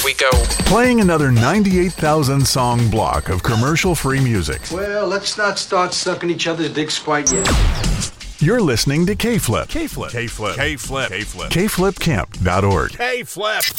we go. Playing another 98,000 song block of commercial-free music. Well, let's not start sucking each other's dicks quite yet. You're listening to K-Flip. K-Flip. K-Flip. K-Flip. K-Flip. KFlipCamp.org. K-Flip.